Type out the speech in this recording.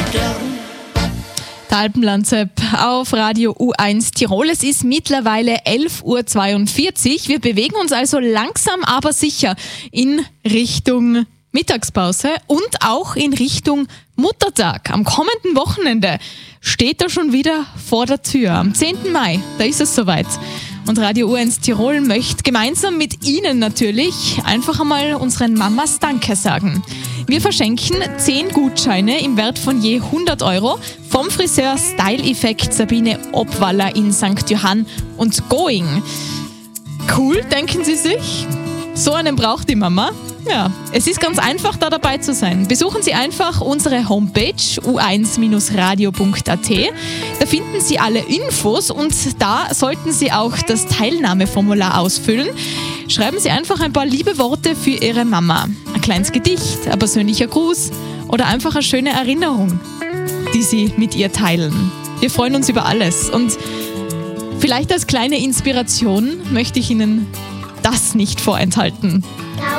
gern. Der Alpenlandsepp auf Radio U1 Tirol. Es ist mittlerweile 11.42 Uhr. Wir bewegen uns also langsam, aber sicher in Richtung Mittagspause und auch in Richtung Muttertag. Am kommenden Wochenende steht er schon wieder vor der Tür. Am 10. Mai, da ist es soweit. Und Radio U1 Tirol möchte gemeinsam mit Ihnen natürlich einfach einmal unseren Mamas Danke sagen. Wir verschenken 10 Gutscheine im Wert von je 100 Euro vom Friseur Style Effekt Sabine Obwaller in St. Johann und Going. Cool, denken Sie sich? So einen braucht die Mama? Ja, es ist ganz einfach, da dabei zu sein. Besuchen Sie einfach unsere Homepage u1-radio.at. Da finden Sie alle Infos und da sollten Sie auch das Teilnahmeformular ausfüllen. Schreiben Sie einfach ein paar liebe Worte für Ihre Mama. Ein kleines Gedicht, ein persönlicher Gruß oder einfach eine schöne Erinnerung, die Sie mit ihr teilen. Wir freuen uns über alles und vielleicht als kleine Inspiration möchte ich Ihnen das nicht vorenthalten.